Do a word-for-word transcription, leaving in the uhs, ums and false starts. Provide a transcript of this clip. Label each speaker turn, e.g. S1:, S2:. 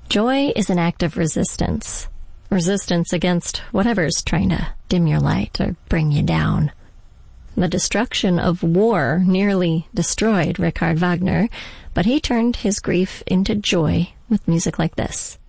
S1: Joy is an act of resistance. Resistance against whatever's trying to dim your light or bring you down. The destruction of war nearly destroyed Richard Wagner, but he turned his grief into joy with music like this.